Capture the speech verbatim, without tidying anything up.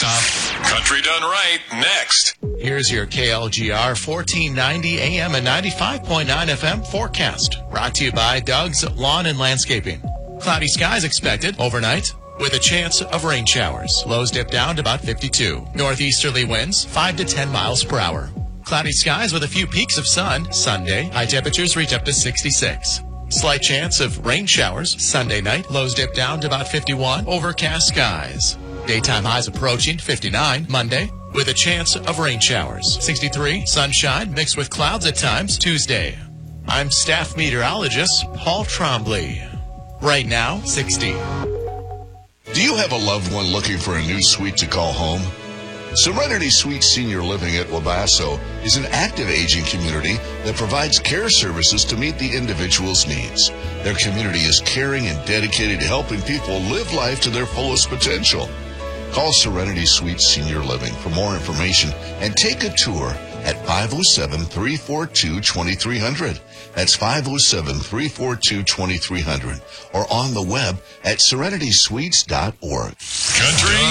stop. Country Done Right, next. Here's your K L G R fourteen ninety A M and ninety-five point nine F M forecast. Brought to you by Doug's Lawn and Landscaping. Cloudy skies expected overnight with a chance of rain showers. Lows dip down to about fifty-two. Northeasterly winds five to ten miles per hour. Cloudy skies with a few peaks of sun. Sunday, high temperatures reach up to sixty-six. Slight chance of rain showers. Sunday night, lows dip down to about fifty-one. Overcast skies. Daytime highs approaching fifty-nine. Monday, with a chance of rain showers. sixty-three, sunshine mixed with clouds at times. Tuesday. I'm staff meteorologist Paul Trombley. Right now, sixty. Do you have a loved one looking for a new suite to call home? Serenity Suite Senior Living at Wabasso is an active aging community that provides care services to meet the individual's needs. Their community is caring and dedicated to helping people live life to their fullest potential. Call Serenity Suite Senior Living for more information and take a tour at five oh seven, three four two, two three zero zero. That's five oh seven, three four two, two three zero zero or on the web at serenity suites dot org. Country